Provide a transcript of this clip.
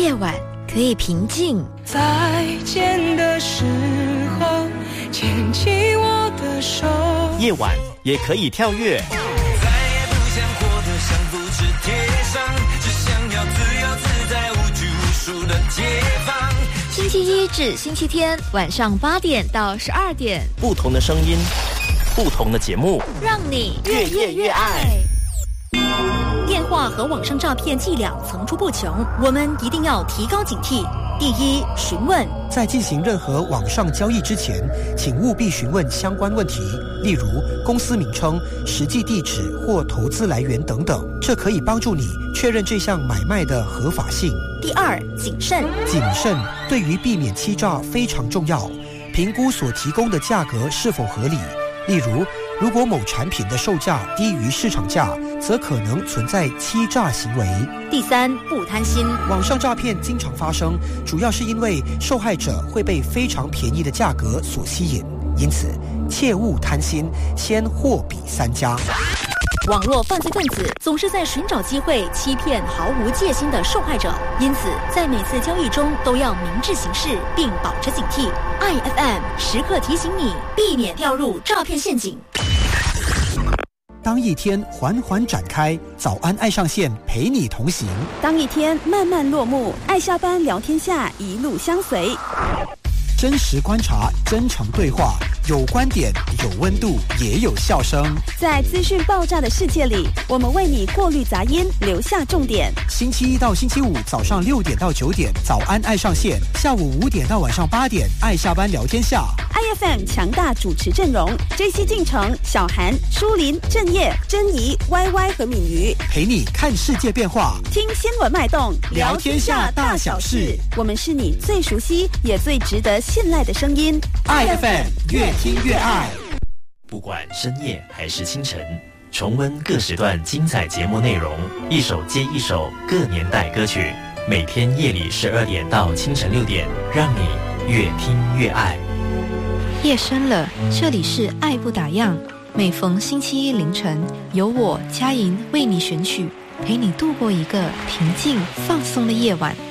夜晚可以平静。 再见的时候，牵起我的手。 夜晚也可以跳跃。 再也不想活得像复制贴上，只想要自由自在无拘无束的解放。 星期一至星期天晚上8点到12点， 不同的声音，不同的节目， 让你越夜越爱。电话和网上诈骗伎俩层出不穷，我们一定要提高警惕。第一，询问。 在进行任何网上交易之前，请务必询问相关问题，例如公司名称、实际地址或投资来源等等，这可以帮助你确认这项买卖的合法性。 第二，谨慎。 谨慎对于避免欺诈非常重要，评估所提供的价格是否合理。例如，如果某产品的售价低于市场价，则可能存在欺诈行为。 第三，不贪心。 网上诈骗经常发生，主要是因为受害者会被非常便宜的价格所吸引，因此切勿贪心，先货比三家。 网络犯罪分子总是在寻找机会欺骗毫无戒心的受害者，因此在每次交易中都要明智行事，并保持警惕。IFM 时刻提醒你，避免掉入诈骗陷阱。 当一天缓缓展开，早安爱上线陪你同行； 当一天慢慢落幕，爱下班聊天下一路相随。 真实观察，真诚对话，有观点，有温度，也有笑声。 在资讯爆炸的世界里，我们为你过滤杂音，留下重点。 星期一到星期五早上6点到9点，早安爱上线；下午5点到晚上8点，爱下班聊天下。 IFM 强大主持阵容：JC进城、小韩、舒林、郑业、珍怡、YY 和敏瑜， 陪你看世界变化， 听新闻脉动， 聊天下大小事。 我们是你最熟悉也最值得信赖的声音。 IFM 越听越爱。 不管深夜还是清晨，重温各时段精彩节目内容，一首接一首各年代歌曲，每天夜里12点到清晨6点，让你越听越爱。 夜深了，这里是爱不打烊，每逢星期一凌晨，由我佳莹为你选曲，陪你度过一个平静放松的夜晚。